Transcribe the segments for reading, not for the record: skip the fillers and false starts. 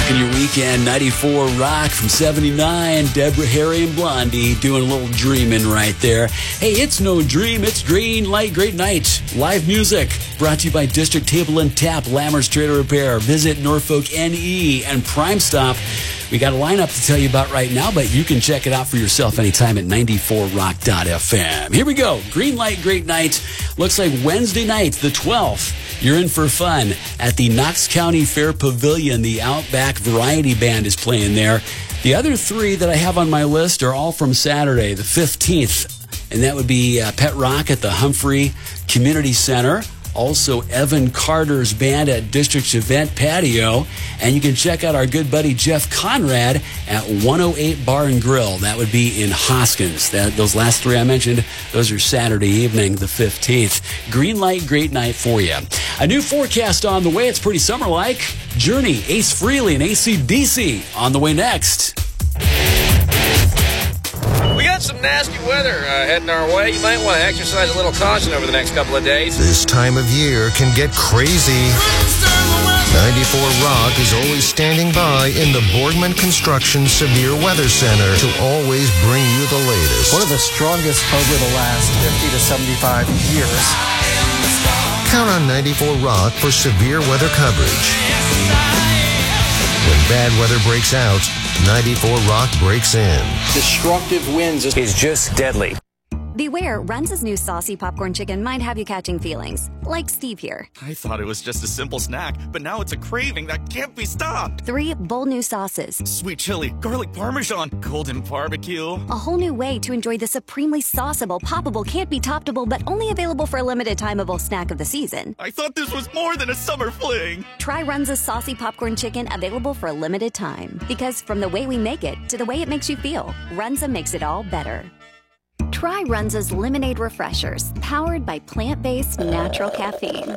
rocking your weekend. 94 Rock from 79. Deborah, Harry, and Blondie doing a little dreaming right there. Hey, it's no dream. It's Green Light Great Night. Live music brought to you by District Table and Tap, Lammers Trailer Repair. Visit Norfolk NE and Prime Stop. We got a lineup to tell you about right now, but you can check it out for yourself anytime at 94rock.fm. Here we go. Green Light Great Night. Looks like Wednesday night, the 12th. You're in for fun at the Knox County Fair Pavilion. The Outback Variety Band is playing there. The other three that I have on my list are all from Saturday, the 15th. And that would be Pet Rock at the Humphrey Community Center. Also, Evan Carter's band at District's Event Patio. And you can check out our good buddy Jeff Conrad at 108 Bar and Grill. That would be in Hoskins. Those last three I mentioned, those are Saturday evening, the 15th. Green Light, great night for you. A new forecast on the way. It's pretty summer-like. Journey, Ace Frehley, and AC/DC on the way next. We got some nasty weather heading our way. You might want to exercise a little caution over the next couple of days. This time of year can get crazy. 94 Rock is always standing by in the Boardman Construction Severe Weather Center to always bring you the latest. One of the strongest over the last 50 to 75 years. Count on 94 Rock for severe weather coverage. When bad weather breaks out, 94 Rock breaks in. Destructive winds is just deadly. Beware, Runza's new saucy popcorn chicken might have you catching feelings. Like Steve here. I thought it was just a simple snack, but now it's a craving that can't be stopped. 3 bold new sauces. Sweet chili, garlic parmesan, golden barbecue. A whole new way to enjoy the supremely sauceable, poppable, can't be toppable, but only available for a limited timeable snack of the season. I thought this was more than a summer fling. Try Runza's saucy popcorn chicken, available for a limited time. Because from the way we make it to the way it makes you feel, Runza makes it all better. Try Runza's Lemonade Refreshers, powered by plant-based natural caffeine.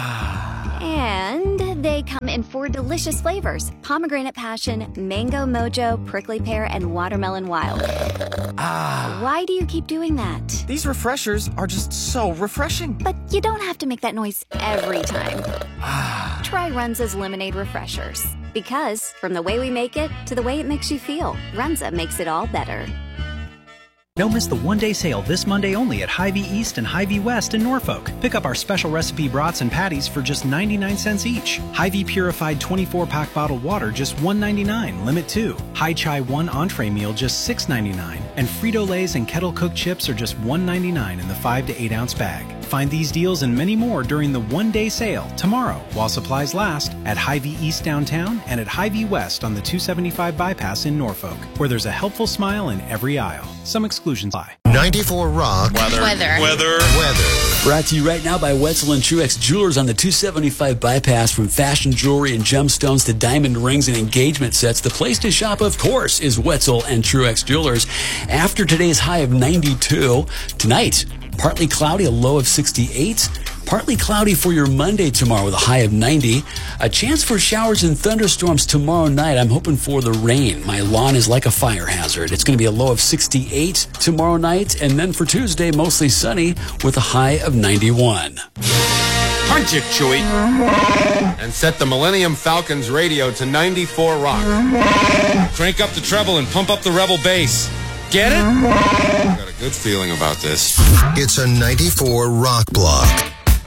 And they come in 4 delicious flavors: pomegranate passion, mango mojo, prickly pear, and watermelon wild. Why do you keep doing that? These refreshers are just so refreshing. But you don't have to make that noise every time. Try Runza's Lemonade Refreshers. Because from the way we make it to the way it makes you feel, Runza makes it all better. Don't miss the one-day sale this Monday only at Hy-Vee East and Hy-Vee West in Norfolk. Pick up our special recipe brats and patties for just 99 cents each. Hy-Vee Purified 24-pack bottled water just $1.99, limit 2. High Chai 1 entree meal just $6.99. And Frito-Lays and Kettle Cooked chips are just $1.99 in the 5 to 8 ounce bag. Find these deals and many more during the one-day sale tomorrow while supplies last at Hy-Vee East downtown and at Hy-Vee West on the 275 bypass in Norfolk, where there's a helpful smile in every aisle. Some exclusions apply. 94 Rock. Weather. Brought to you right now by Wetzel and Truex Jewelers on the 275 bypass. From fashion jewelry and gemstones to diamond rings and engagement sets, the place to shop, of course, is Wetzel and Truex Jewelers. After today's high of 92, tonight, partly cloudy, a low of 68. Partly cloudy for your Monday tomorrow with a high of 90. A chance for showers and thunderstorms tomorrow night. I'm hoping for the rain. My lawn is like a fire hazard. It's going to be a low of 68 tomorrow night. And then for Tuesday, mostly sunny with a high of 91. Punch it, Chewie. And set the Millennium Falcon's radio to 94 Rock. Crank up the treble and pump up the Rebel bass. Get it? Got a good feeling about this. It's a 94 Rock block.